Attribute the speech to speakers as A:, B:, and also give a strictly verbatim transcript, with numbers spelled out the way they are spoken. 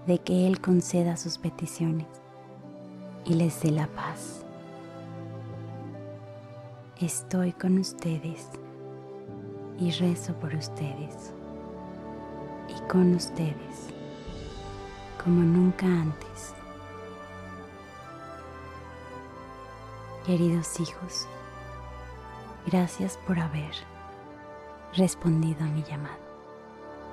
A: de que Él conceda sus peticiones y les dé la paz. Estoy con ustedes y rezo por ustedes y con ustedes como nunca antes. Queridos hijos, gracias por haber respondido a mi llamado.